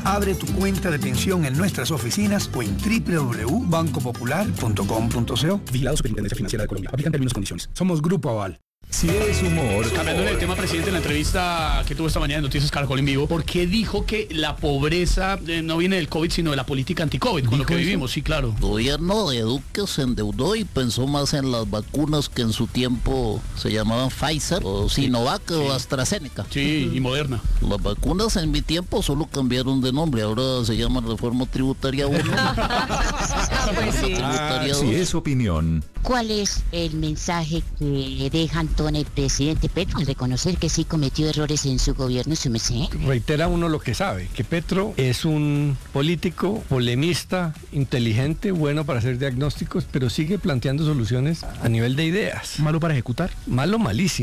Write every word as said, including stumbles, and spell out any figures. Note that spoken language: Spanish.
Abre tu cuenta de pensión en nuestras oficinas o en doble u doble u doble u punto banco popular punto com punto co. Vigilado Superintendencia Financiera de Colombia. Aplican términos y condiciones. Somos Grupo Aval. Si es humor. Cambiando el tema, presidente, en la entrevista que tuvo esta mañana en Noticias Caracol en Vivo, ¿por qué dijo que la pobreza eh, no viene del COVID, sino de la política anti-COVID, con lo que vivimos? Sí, claro. El gobierno de Duque se endeudó y pensó más en las vacunas que en su tiempo se llamaban Pfizer, o Sinovac, sí, o AstraZeneca. Sí, y Moderna. Las vacunas en mi tiempo solo cambiaron de nombre, ahora se llama Reforma Tributaria uno. Pues sí. Ah, si es opinión. ¿Cuál es el mensaje que deja Antonio el presidente Petro al reconocer que sí cometió errores en su gobierno, su merced? Reitera uno lo que sabe, que Petro es un político, polemista, inteligente, bueno para hacer diagnósticos, pero sigue planteando soluciones a nivel de ideas. Malo para ejecutar. Malo, malísimo.